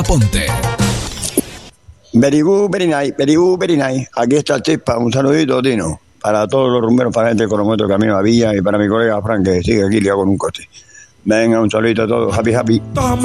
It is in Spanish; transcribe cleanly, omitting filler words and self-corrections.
Ponte. Very good, very nice, very good, very nice. Aquí está el Chispa, un saludito, Tino. Para todos los rumberos, para la gente de Colomoto, Camino a Villa y para mi colega Frank, que sigue aquí liado con un coche. Venga, un saludito a todos, happy.